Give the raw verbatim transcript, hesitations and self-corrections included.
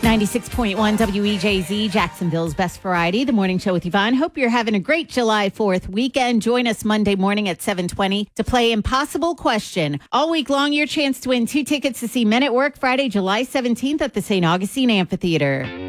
ninety-six point one W E J Z, Jacksonville's Best Variety, the morning show with Yvonne. Hope you're having a great July fourth weekend. Join us Monday morning at seven twenty to play Impossible Question. All week long, your chance to win two tickets to see Men at Work Friday, July seventeenth at the Saint Augustine Amphitheater.